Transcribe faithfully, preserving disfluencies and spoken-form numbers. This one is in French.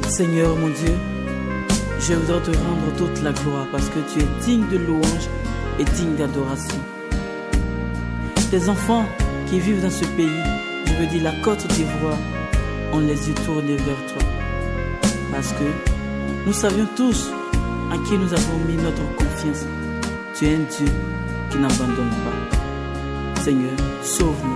Seigneur mon Dieu, je voudrais te rendre toute la gloire parce que tu es digne de louange et digne d'adoration. Tes enfants qui vivent dans ce pays, je veux dire la Côte d'Ivoire, on les y tourne vers toi. Parce que nous savions tous en qui nous avons mis notre confiance. Tu es un Dieu qui n'abandonne pas. Seigneur, sauve-nous.